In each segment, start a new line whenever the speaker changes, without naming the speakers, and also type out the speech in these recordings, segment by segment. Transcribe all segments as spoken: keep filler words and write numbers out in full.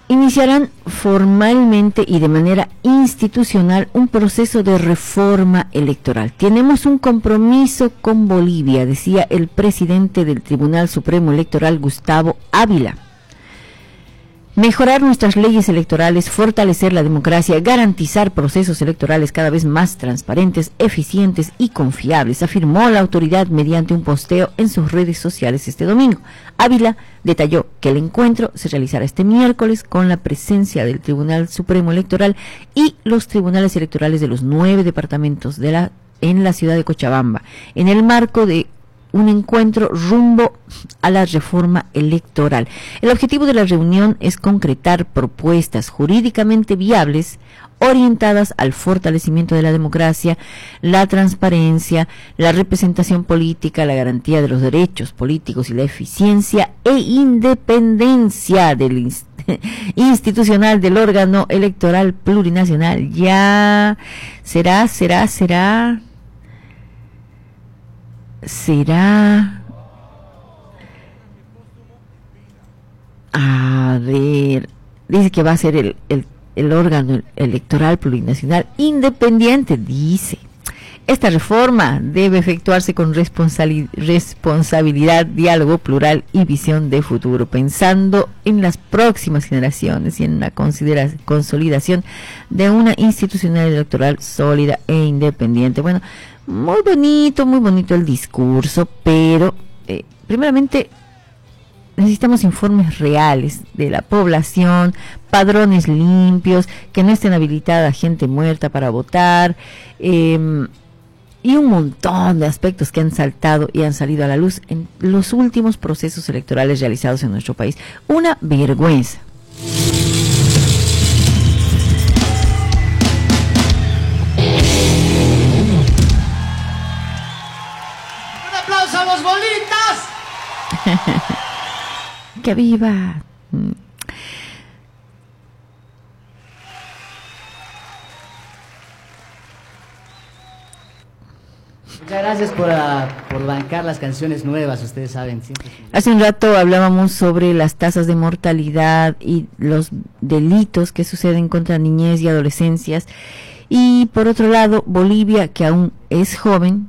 Iniciarán formalmente y de manera institucional un proceso de reforma electoral. Tenemos un compromiso con Bolivia, decía el presidente del Tribunal Supremo Electoral, Gustavo Ávila. Mejorar nuestras leyes electorales, fortalecer la democracia, garantizar procesos electorales cada vez más transparentes, eficientes y confiables, afirmó la autoridad mediante un posteo en sus redes sociales este domingo. Ávila detalló que el encuentro se realizará este miércoles con la presencia del Tribunal Supremo Electoral y los tribunales electorales de los nueve departamentos de la en la ciudad de Cochabamba, en el marco de un encuentro rumbo a la reforma electoral. El objetivo de la reunión es concretar propuestas jurídicamente viables orientadas al fortalecimiento de la democracia, la transparencia, la representación política, la garantía de los derechos políticos y la eficiencia e independencia del inst- institucional del órgano electoral plurinacional. Ya será, será, será... será a ver dice que va a ser el, el, el órgano electoral plurinacional independiente. Dice, esta reforma debe efectuarse con responsabilidad, responsabilidad, diálogo plural y visión de futuro, pensando en las próximas generaciones y en la consolidación de una institucionalidad electoral sólida e independiente. Bueno, muy bonito, muy bonito el discurso, pero eh, primeramente necesitamos informes reales de la población, padrones limpios, que no estén habilitada gente muerta para votar, eh, y un montón de aspectos que han saltado y han salido a la luz en los últimos procesos electorales realizados en nuestro país. Una vergüenza.
¡Somos bolitas!
¡Que viva!
Muchas gracias por, uh, por bancar las canciones nuevas, ustedes saben. Siempre.
Hace un rato hablábamos sobre las tasas de mortalidad y los delitos que suceden contra niñez y adolescencias. Y por otro lado, Bolivia, que aún es joven,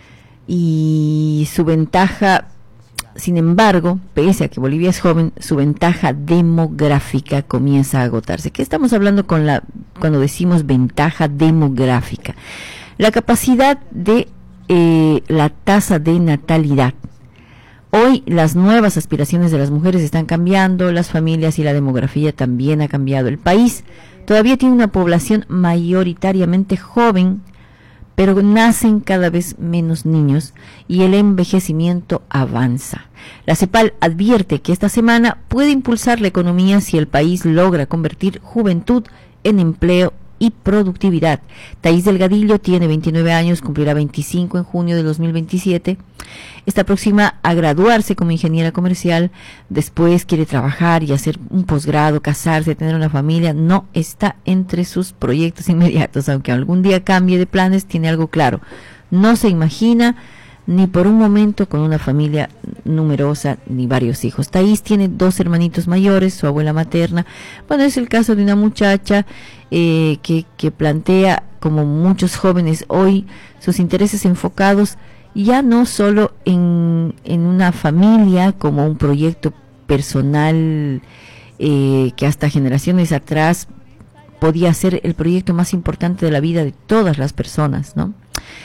y su ventaja, sin embargo, pese a que Bolivia es joven, su ventaja demográfica comienza a agotarse. ¿Qué estamos hablando con la cuando decimos ventaja demográfica? La capacidad de eh, la tasa de natalidad. Hoy las nuevas aspiraciones de las mujeres están cambiando, las familias y la demografía también ha cambiado. El país todavía tiene una población mayoritariamente joven, pero nacen cada vez menos niños y el envejecimiento avanza. La CEPAL advierte que esta semana puede impulsar la economía si el país logra convertir juventud en empleo y productividad. Thais Delgadillo tiene veintinueve años, cumplirá veinticinco en junio de dos mil veintisiete. Está próxima a graduarse como ingeniera comercial, después quiere trabajar y hacer un posgrado, casarse, tener una familia. No está entre sus proyectos inmediatos, aunque algún día cambie de planes, tiene algo claro. No se imagina ni por un momento con una familia numerosa ni varios hijos. Thais tiene dos hermanitos mayores, su abuela materna. Bueno, es el caso de una muchacha eh, que, que plantea, como muchos jóvenes hoy, sus intereses enfocados ya no solo en, en una familia como un proyecto personal eh, que hasta generaciones atrás podía ser el proyecto más importante de la vida de todas las personas, ¿no?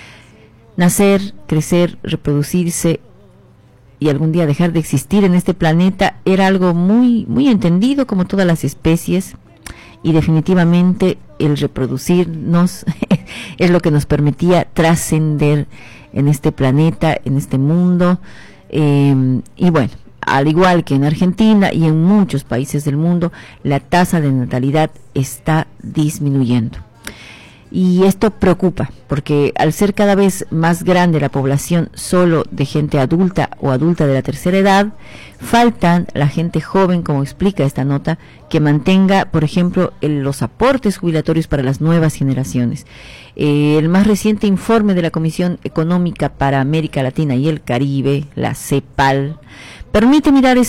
Nacer, crecer, reproducirse y algún día dejar de existir en este planeta era algo muy, muy entendido como todas las especies, y definitivamente el reproducirnos es lo que nos permitía trascender en este planeta, en este mundo, eh, y bueno, al igual que en Argentina y en muchos países del mundo, la tasa de natalidad está disminuyendo. Y esto preocupa, porque al ser cada vez más grande la población solo de gente adulta o adulta de la tercera edad, faltan la gente joven, como explica esta nota, que mantenga, por ejemplo, el, los aportes jubilatorios para las nuevas generaciones. Eh, el más reciente informe de la Comisión Económica para América Latina y el Caribe, la CEPAL, permite mirar